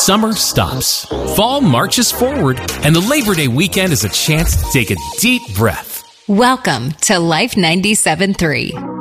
Summer stops, fall marches forward, and the Labor Day weekend is a chance to take a deep breath. Welcome to Life 97.3.